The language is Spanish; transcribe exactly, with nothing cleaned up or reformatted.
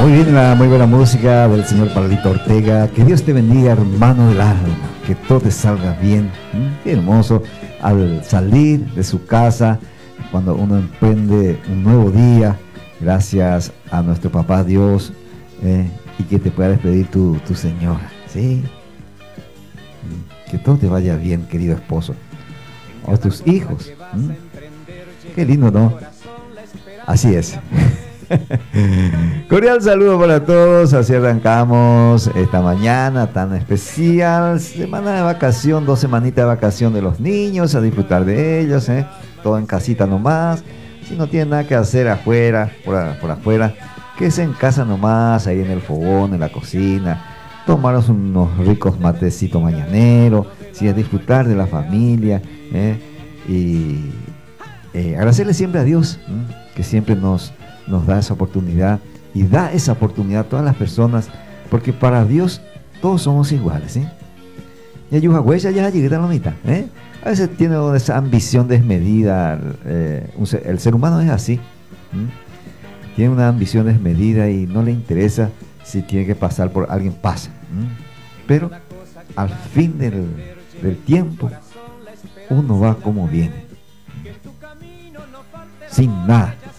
Muy bien, la muy buena música del señor Pablito Ortega. Que Dios te bendiga, hermano del alma. Que todo te salga bien. ¿Mm? Qué hermoso. Al salir de su casa, cuando uno emprende un nuevo día, gracias a nuestro papá Dios, eh, y que te pueda despedir tu, tu señora. ¿Sí? Que todo te vaya bien, querido esposo. O tus hijos. ¿Mm? Qué lindo, ¿no? Así es. Cordial saludo para todos. Así arrancamos esta mañana tan especial. Semana de vacación, dos semanitas de vacación de los niños, a disfrutar de ellos, ¿eh? Todo en casita nomás. Si no tienen nada que hacer afuera, por, por afuera, que sea en casa nomás, ahí en el fogón, en la cocina. Tomaros unos ricos matecitos mañaneros, sí, a disfrutar de la familia, ¿eh? Y eh, agradecerle siempre a Dios, ¿eh? Que siempre nos nos da esa oportunidad y da esa oportunidad a todas las personas, porque para Dios todos somos iguales, ¿sí? Y ayuda huella ya llegué a la mitad, ¿eh? A veces tiene esa ambición desmedida, eh, un ser, el ser humano es así, ¿m? Tiene una ambición desmedida y no le interesa si tiene que pasar por alguien, pasa, ¿m? Pero al fin del, del tiempo uno va como viene, sin nada.